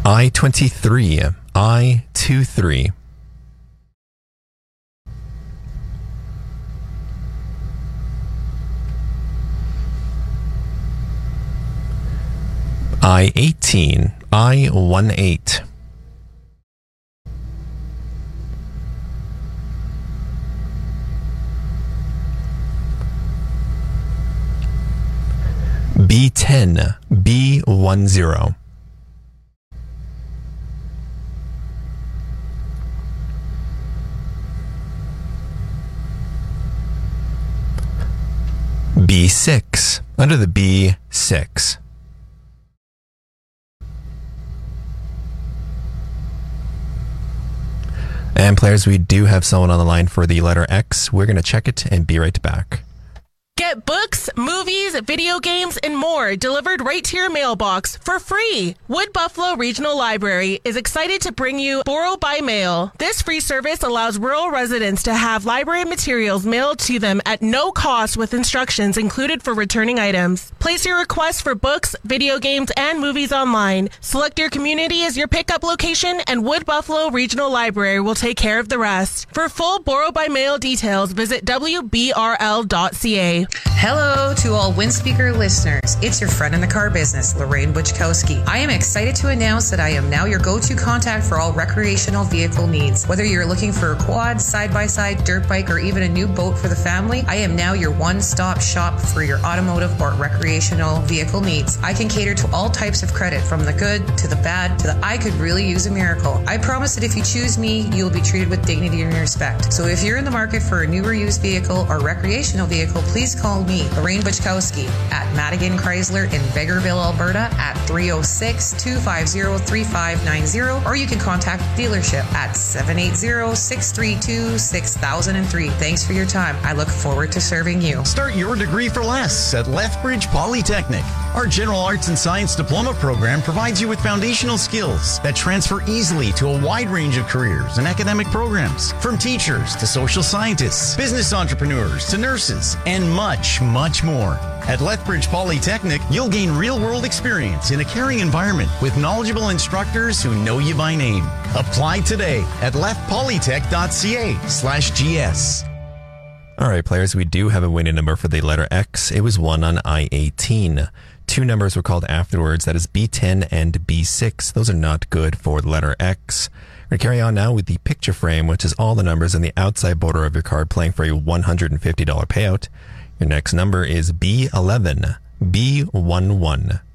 I-23, I-23. I-18, I-18. B10, B10. B6, under the B6. And players, we do have someone on the line for the letter X. We're going to check it and be right back. Get books, movies, video games, and more delivered right to your mailbox for free. Wood Buffalo Regional Library is excited to bring you Borrow by Mail. This free service allows rural residents to have library materials mailed to them at no cost with instructions included for returning items. Place your request for books, video games, and movies online. Select your community as your pickup location, and Wood Buffalo Regional Library will take care of the rest. For full Borrow by Mail details, visit wbrl.ca. Hello to all Windspeaker listeners. It's your friend in the car business, Lorraine Butchkowski. I am excited to announce that I am now your go-to contact for all recreational vehicle needs. Whether you're looking for a quad, side-by-side, dirt bike, or even a new boat for the family, I am now your one-stop shop for your automotive or recreational vehicle needs. I can cater to all types of credit, from the good to the bad to the I could really use a miracle. I promise that if you choose me, you'll be treated with dignity and respect. So if you're in the market for a new or used vehicle or recreational vehicle, please call me, Lorraine Butchkowski, at Madigan Chrysler in Vegreville, Alberta at 306-250-3590, or you can contact the dealership at 780-632-6003. Thanks for your time. I look forward to serving you. Start your degree for less at Lethbridge Polytechnic. Our General Arts and Science Diploma program provides you with foundational skills that transfer easily to a wide range of careers and academic programs, from teachers to social scientists, business entrepreneurs to nurses, and much, much more. At Lethbridge Polytechnic, you'll gain real-world experience in a caring environment with knowledgeable instructors who know you by name. Apply today at leftpolytech.ca/GS. All right, players, we do have a winning number for the letter X. It was one on I-18. Two numbers were called afterwards. That is B10 and B6. Those are not good for the letter X. We're going to carry on now with the picture frame, which is all the numbers in the outside border of your card, playing for a $150 payout. Your next number is B11, B11.